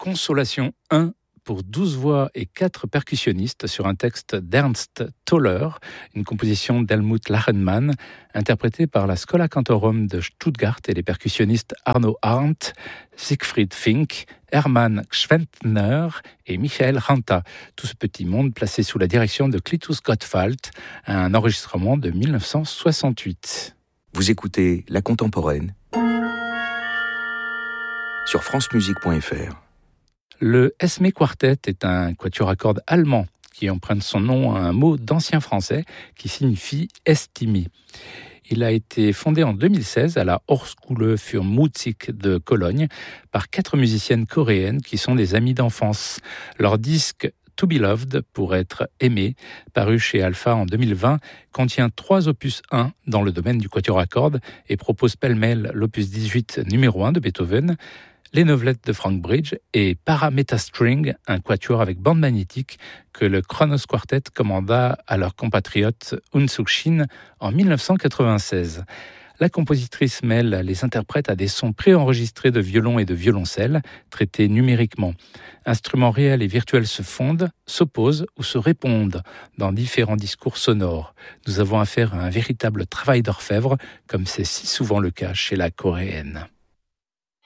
Consolation 1 pour 12 voix et 4 percussionnistes sur un texte d'Ernst Toller, une composition d'Helmut Lachenmann, interprétée par la Schola Cantorum de Stuttgart et les percussionnistes Arno Arndt, Siegfried Fink, Hermann Gschwendtner et Michael Ranta. Tout ce petit monde placé sous la direction de Klitus Gottwald, un enregistrement de 1968. Vous écoutez La Contemporaine sur francemusique.fr. Le Esme Quartet est un quatuor à cordes allemand qui emprunte son nom à un mot d'ancien français qui signifie « estimé ». Il a été fondé en 2016 à la Hochschule für Musik de Cologne par 4 musiciennes coréennes qui sont des amies d'enfance. Leur disque To Be Loved, pour être aimé, paru chez Alpha en 2020, contient 3 opus 1 dans le domaine du quatuor à cordes et propose pêle-mêle l'opus 18 numéro 1 de Beethoven, les novelettes de Frank Bridge et Parametastring, un quatuor avec bande magnétique que le Kronos Quartet commanda à leur compatriote Eun Suk Shin en 1996. La compositrice mêle les interprètes à des sons préenregistrés de violon et de violoncelle, traités numériquement. Instruments réels et virtuels se fondent, s'opposent ou se répondent dans différents discours sonores. Nous avons affaire à un véritable travail d'orfèvre, comme c'est si souvent le cas chez la coréenne.